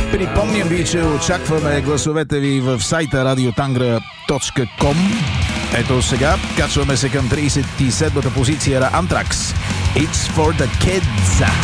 Припомням ви, че очакваме гласовете ви в сайта radiotangra.com. Ето сега, качваме се към 37-та позиция на Anthrax. It's for the kids.